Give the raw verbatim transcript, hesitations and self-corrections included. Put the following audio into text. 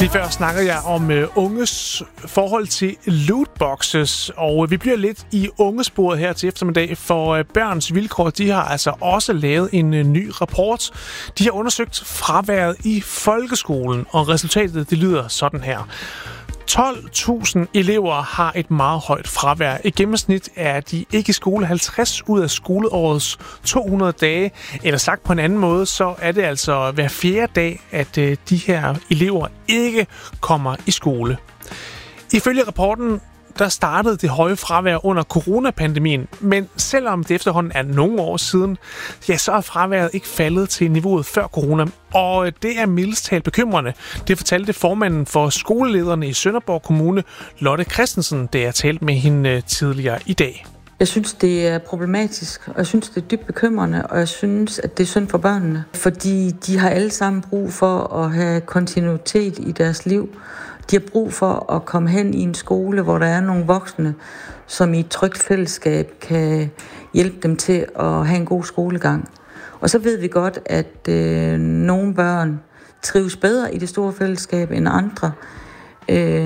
Lige før snakkede jeg om uh, unges forhold til lootboxes, og vi bliver lidt i ungesporet her til eftermiddag, for uh, Børns Vilkår, de har altså også lavet en uh, ny rapport. De har undersøgt fraværet i folkeskolen, og resultatet det lyder sådan her. tolv tusind elever har et meget højt fravær. I gennemsnit er de ikke i skole halvtreds ud af skoleårets to hundrede dage. Eller sagt på en anden måde, så er det altså hver fjerde dag, at de her elever ikke kommer i skole. Ifølge rapporten, der startede det høje fravær under coronapandemien, men selvom det efterhånden er nogle år siden, ja, så er fraværet ikke faldet til niveauet før corona, og det er mildest talt bekymrende. Det fortalte formanden for skolelederne i Sønderborg Kommune, Lotte Christensen, da jeg talte med hende tidligere i dag. Jeg synes, det er problematisk, og jeg synes, det er dybt bekymrende, og jeg synes, at det er synd for børnene, fordi de har alle sammen brug for at have kontinuitet i deres liv. De har brug for at komme hen i en skole, hvor der er nogle voksne, som i et trygt fællesskab kan hjælpe dem til at have en god skolegang. Og så ved vi godt, at øh, nogle børn trives bedre i det store fællesskab end andre. Øh,